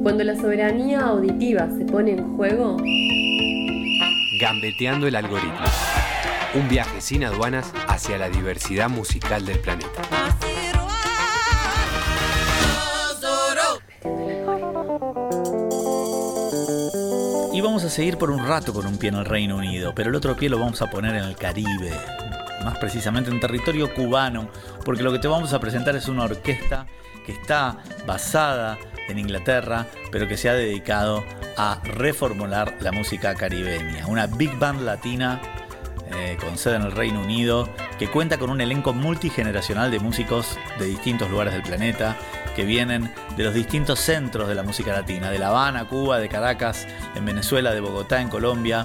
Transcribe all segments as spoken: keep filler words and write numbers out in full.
Cuando la soberanía auditiva se pone en juego... Gambeteando el algoritmo. Un viaje sin aduanas hacia la diversidad musical del planeta. Y vamos a seguir por un rato con un pie en el Reino Unido, pero el otro pie lo vamos a poner en el Caribe, más precisamente en territorio cubano, porque lo que te vamos a presentar es una orquesta que está basada en Inglaterra, pero que se ha dedicado a reformular la música caribeña. Una big band latina eh, con sede en el Reino Unido, que cuenta con un elenco multigeneracional de músicos de distintos lugares del planeta, que vienen de los distintos centros de la música latina, de La Habana, Cuba, de Caracas, en Venezuela, de Bogotá, en Colombia,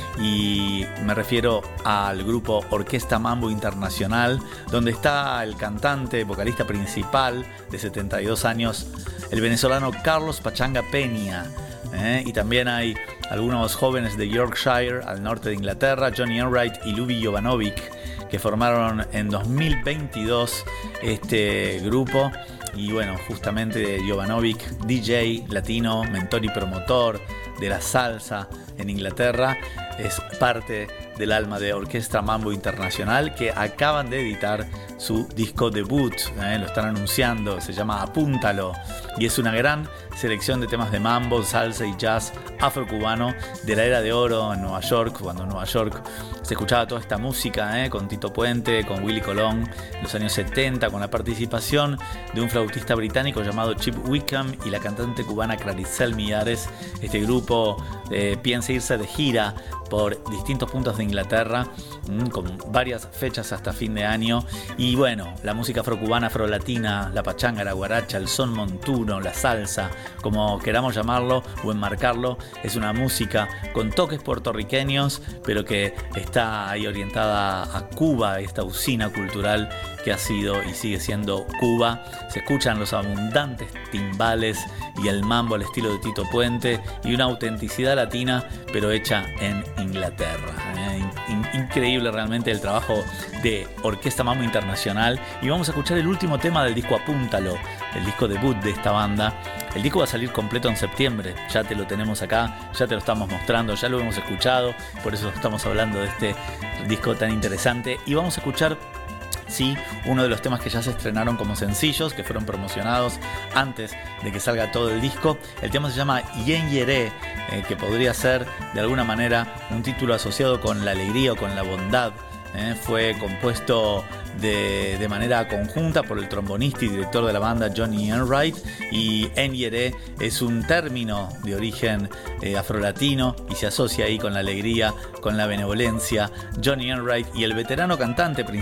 y me refiero al grupo Orquesta Mambo Internacional, donde está el cantante, vocalista principal de setenta y dos años, el venezolano Carlos Pachanga Peña, ¿eh? Y también hay algunos jóvenes de Yorkshire, al norte de Inglaterra, Johnny Enright y Lubi Jovanovic, que formaron en dos mil veintidós este grupo. Y bueno, justamente Jovanovic, D J latino, mentor y promotor de la salsa en Inglaterra, es parte del alma de Orquesta Mambo Internacional, que acaban de editar su disco debut, ¿eh? Lo están anunciando, se llama Apúntalo, y es una gran selección de temas de mambo, salsa y jazz afrocubano de la era de oro en Nueva York, cuando en Nueva York se escuchaba toda esta música, ¿eh? Con Tito Puente, con Willie Colón, en los años setenta, con la participación de un flautista británico llamado Chip Wickham y la cantante cubana Claricel Millares. Este grupo eh, piensa irse de gira por distintos puntos de Inglaterra, mmm, con varias fechas hasta fin de año. Y bueno, la música afrocubana, afrolatina, la pachanga, la guaracha, el son montuno, la salsa, como queramos llamarlo o enmarcarlo, es una música con toques puertorriqueños, pero que está ahí orientada a Cuba, esta usina cultural que ha sido y sigue siendo Cuba. Se escuchan los abundantes timbales y el mambo al estilo de Tito Puente y una autenticidad latina, pero hecha en Inglaterra. ¿eh? In- increíble realmente el trabajo de Orquesta Mambo Internacional. Y vamos a escuchar el último tema del disco Apúntalo, el disco debut de esta banda. El disco va a salir completo en septiembre, ya te lo tenemos acá, ya te lo estamos mostrando, ya lo hemos escuchado, por eso estamos hablando de este disco tan interesante. Y vamos a escuchar, sí, uno de los temas que ya se estrenaron como sencillos, que fueron promocionados antes de que salga todo el disco. El tema se llama Yen Yeré, eh, que podría ser de alguna manera un título asociado con la alegría o con la bondad. Eh, fue compuesto de, de manera conjunta por el trombonista y director de la banda Johnny Enright, y Enyere es un término de origen eh, afrolatino y se asocia ahí con la alegría, con la benevolencia. Johnny Enright y el veterano cantante principal